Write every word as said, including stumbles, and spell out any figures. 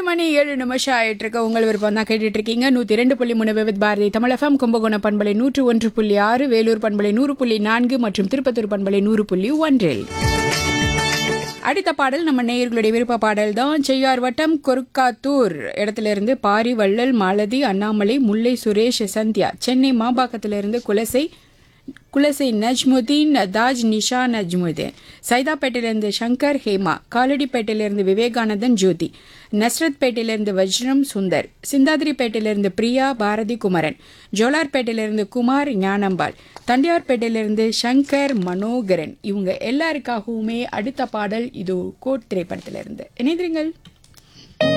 மணி ஏழு நிமிஷம் ஆயிட்டு இருக்க உங்கள் விருப்பம் தான் கேட்டுட்டு இருக்கீங்க. நூத்தி இரண்டு புள்ளி மூணு விவித் பாரதி தமிழ் எஃப்எம், கும்பகோணம் பண்பலை நூற்று ஒன்று புள்ளி ஆறு, வேலூர் பண்பலை நூறு புள்ளி நான்கு மற்றும் திருப்பத்தூர் பண்பலை நூறு புள்ளி ஒன்றில். அடுத்த பாடல் நம்ம நேயர்களுடைய விருப்ப பாடல் தான். செய்யார் வட்டம் கொருக்காத்தூர் இடத்திலிருந்து பாரி, வள்ளல், மாலதி, அண்ணாமலை, முல்லை, சுரேஷ், சந்தியா, சென்னை மாம்பாக்கத்திலிருந்து குலசை குலசை நஜ்முதீன், தாஜ், நிஷா நஜ்முதீன், சைதாப்பேட்டையிலிருந்து சங்கர், ஹேமா, காலடிப்பேட்டையிலிருந்து விவேகானந்தன், ஜோதி, நஸ்ரத் பேட்டையிலிருந்து வஜ்ரம், சுந்தர், சிந்தாதிரிப்பேட்டையிலிருந்து பிரியா, பாரதி, குமரன், ஜோலார்பேட்டையிலிருந்து குமார், ஞானம்பாள், தண்டியார்பேட்டையிலிருந்து சங்கர், மனோகரன். இவங்க எல்லாருக்காகவுமே அடுத்த பாடல் இது கோட் திரைப்படத்திலிருந்து. இணைந்திருங்கள்.